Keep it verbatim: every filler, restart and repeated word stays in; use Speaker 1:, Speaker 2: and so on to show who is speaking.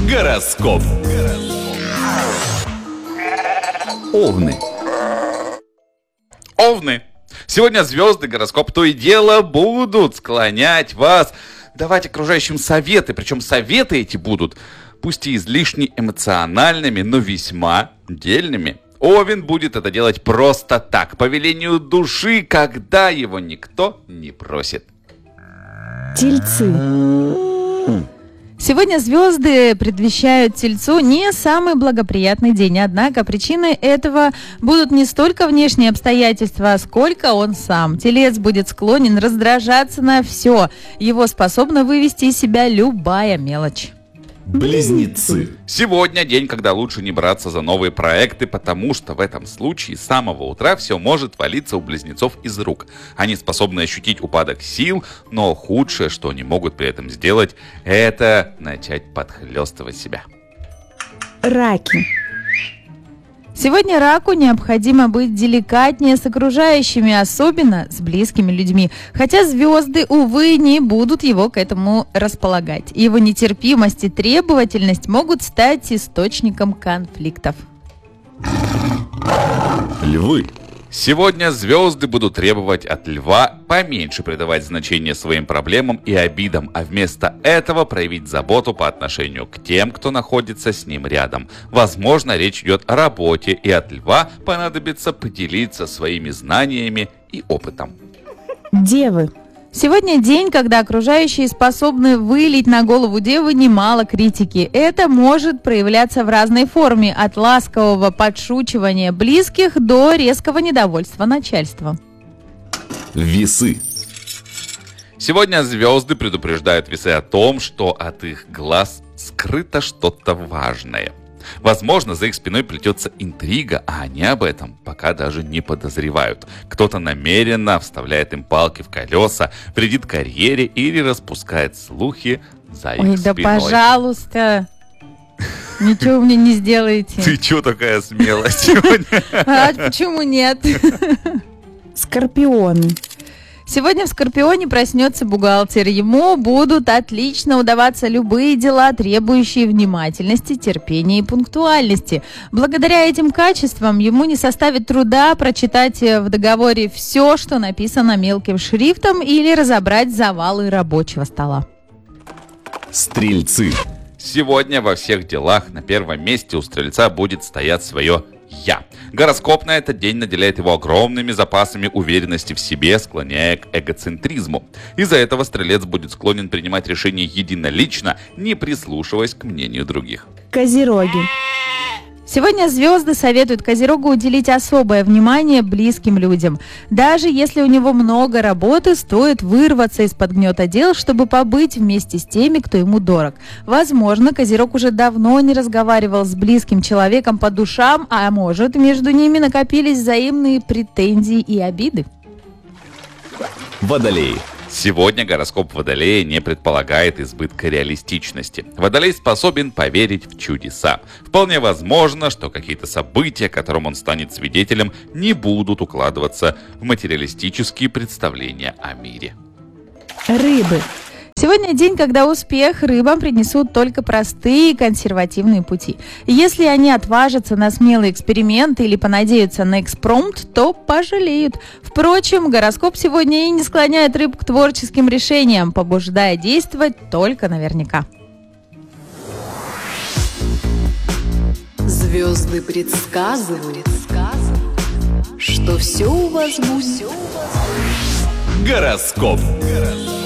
Speaker 1: Гороскоп. Овны.
Speaker 2: Овны. Сегодня звезды, гороскоп, то и дело будут склонять вас давать окружающим советы. Причем советы эти будут, пусть и излишне эмоциональными, но весьма дельными. Овен будет это делать просто так, по велению души, когда его никто не просит.
Speaker 3: Тельцы. Сегодня звезды предвещают Тельцу не самый благоприятный день, однако причиной этого будут не столько внешние обстоятельства, сколько он сам. Телец будет склонен раздражаться на все. Его способна вывести из себя любая мелочь.
Speaker 1: Близнецы.
Speaker 2: Сегодня день, когда лучше не браться за новые проекты, потому что в этом случае с самого утра все может валиться у близнецов из рук. Они способны ощутить упадок сил, но худшее, что они могут при этом сделать, это начать подхлестывать себя.
Speaker 3: Раки. Сегодня раку необходимо быть деликатнее с окружающими, особенно с близкими людьми. Хотя звезды, увы, не будут его к этому располагать. Его нетерпимость и требовательность могут стать источником конфликтов.
Speaker 1: Львы.
Speaker 2: Сегодня звезды будут требовать от льва поменьше придавать значение своим проблемам и обидам, а вместо этого проявить заботу по отношению к тем, кто находится с ним рядом. Возможно, речь идет о работе, и от льва понадобится поделиться своими знаниями и опытом.
Speaker 3: Девы. Сегодня день, когда окружающие способны вылить на голову девы немало критики. Это может проявляться в разной форме, от ласкового подшучивания близких до резкого недовольства начальства.
Speaker 1: Весы.
Speaker 2: Сегодня звезды предупреждают весы о том, что от их глаз скрыто что-то важное. Возможно, за их спиной плетется интрига, а они об этом пока даже не подозревают. Кто-то намеренно вставляет им палки в колеса, вредит карьере или распускает слухи за их
Speaker 3: Ой, да
Speaker 2: спиной.
Speaker 3: пожалуйста, ничего мне не сделаете.
Speaker 2: Ты чё такая смелая сегодня?
Speaker 3: А почему нет? Скорпионы. Сегодня в Скорпионе проснется бухгалтер. Ему будут отлично удаваться любые дела, требующие внимательности, терпения и пунктуальности. Благодаря этим качествам ему не составит труда прочитать в договоре все, что написано мелким шрифтом, или разобрать завалы рабочего стола.
Speaker 1: Стрельцы.
Speaker 2: Сегодня во всех делах на первом месте у стрельца будет стоять свое «я». Гороскоп на этот день наделяет его огромными запасами уверенности в себе, склоняя к эгоцентризму. Из-за этого стрелец будет склонен принимать решения единолично, не прислушиваясь к мнению других.
Speaker 3: Козероги. Сегодня звезды советуют Козерогу уделить особое внимание близким людям. Даже если у него много работы, стоит вырваться из-под гнета дел, чтобы побыть вместе с теми, кто ему дорог. Возможно, Козерог уже давно не разговаривал с близким человеком по душам, а может, между ними накопились взаимные претензии и обиды.
Speaker 1: Водолеи.
Speaker 2: Сегодня гороскоп Водолея не предполагает избытка реалистичности. Водолей способен поверить в чудеса. Вполне возможно, что какие-то события, которым он станет свидетелем, не будут укладываться в материалистические представления о мире.
Speaker 3: Рыбы. Сегодня день, когда успех рыбам принесут только простые консервативные пути. Если они отважатся на смелые эксперименты или понадеются на экспромт, то пожалеют. Впрочем, гороскоп сегодня и не склоняет рыб к творческим решениям, побуждая действовать только наверняка.
Speaker 4: Звезды предсказывают, что все у вас будет.
Speaker 1: Гороскоп.